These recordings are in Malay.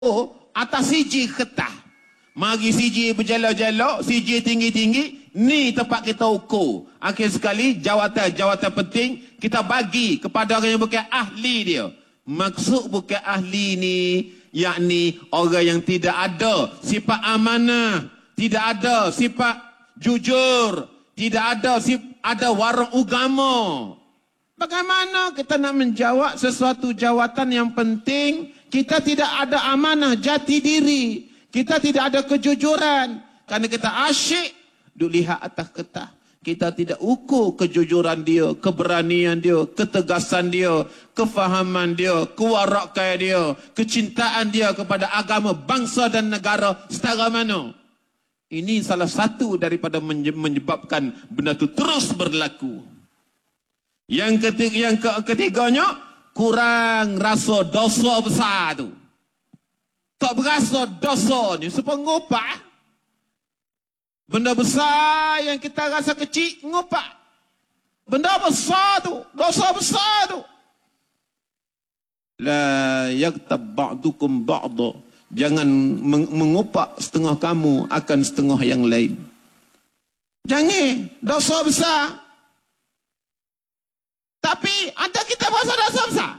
atas siji ketah. Mari siji berjala-jala, siji tinggi-tinggi, ni tempat kita ukur. Akhir sekali, jawatan penting, kita bagi kepada orang yang bukan ahli dia. Maksud bukan ahli ni, yakni orang yang tidak ada sifat amanah, tidak ada sifat jujur, tidak ada warung agama. Bagaimana kita nak menjawab sesuatu jawatan yang penting, kita tidak ada amanah jati diri, kita tidak ada kejujuran, kerana kita asyik duk lihat atas ketah. Kita tidak ukur kejujuran dia, keberanian dia, ketegasan dia, kefahaman dia, kewarakan dia, kecintaan dia kepada agama, bangsa dan negara setara mana. Ini salah satu daripada menyebabkan benda itu terus berlaku. Yang ketiganya, kurang rasa dosa besar tu. Tak berasa dosa ni supaya ngopak. Benda besar yang kita rasa kecil, ngopak. Benda besar tu, dosa besar tu. La yaktab ba'dukum ba'da. Jangan mengopak setengah kamu akan setengah yang lain. Jangan, dosa besar. Tapi ada kita berasa dosa besar.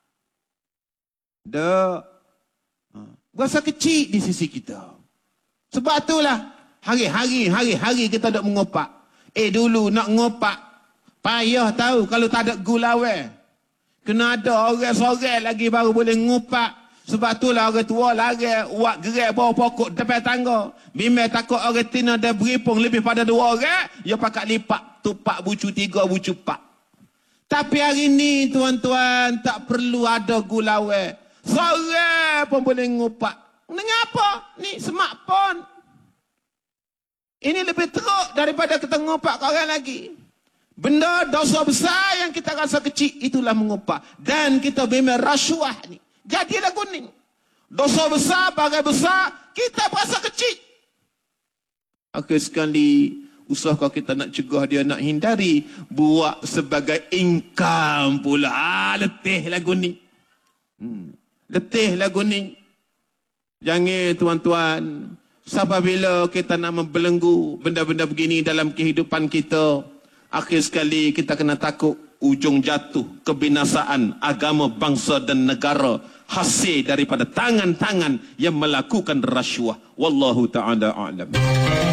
Dah. Berasa kecil di sisi kita. Sebab itulah hari-hari kita nak mengopak. Dulu nak ngopak payah tahu kalau tak ada gulawai. Kena ada orang sorang lagi baru boleh ngopak. Sebab itulah orang tua lari buat gerak bawah pokok depan tangga. Bimbang takut orang tina ada beripung lebih pada 2 orang, dia pakat lipat tupak bucu 3 bucu 4. Tapi hari ni tuan-tuan tak perlu ada gulawai. Sorang pun boleh ngopak. Mengapa? Ni smartphone. Ini lebih teruk daripada kita ngopak ke orang lagi. Benda dosa besar yang kita rasa kecil, itulah mengopak. Dan kita bimbang rasuah ni. Jadilah kuning. Dosa besar, bagai besar, kita berasa kecil. Akhir sekali, usaha kita nak cegah dia, nak hindari, buat sebagai income pula. Letih lagu ni. Letih lagu ni. Jangan tuan-tuan, sampai bila kita nak membelenggu benda-benda begini dalam kehidupan kita, akhir sekali kita kena takut ujung jatuh kebinasaan agama, bangsa dan negara hasil daripada tangan-tangan yang melakukan rasuah. Wallahu ta'ala a'lam.